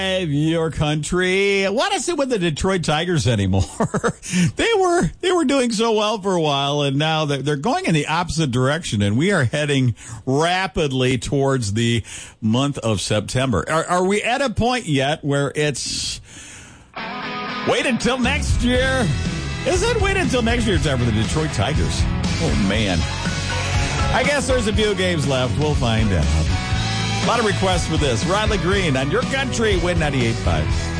Your country. What is it with the Detroit Tigers anymore? They were doing so well for a while, and now they're going in the opposite direction, and we are heading rapidly towards the month of September. Are we at a point yet where it's wait until next year? Is it wait until next year time for the Detroit Tigers? Oh, man. I guess there's a few games left. We'll find out. A lot of requests for this. Riley Green on Your Country, Win 98.5.